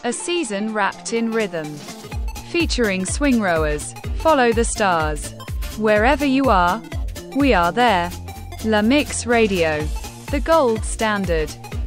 A season wrapped in rhythm. Featuring swing rowers. Follow the stars. Wherever you are, we are there. La Mix Radio. The gold standard.